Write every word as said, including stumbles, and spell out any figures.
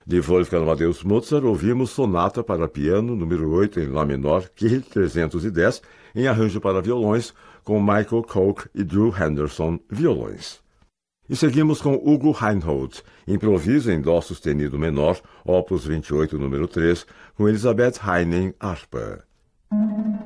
De Wolfgang Amadeus Mozart, ouvimos Sonata para Piano, número oito, em Lá menor, Q trezentos e dez, em arranjo para violões, com Michael Koch e Drew Henderson, violões. E seguimos com Hugo Reinhold, improviso em Dó sustenido menor, opus vinte e oito, número três, com Elisabeth Heinen, harpa.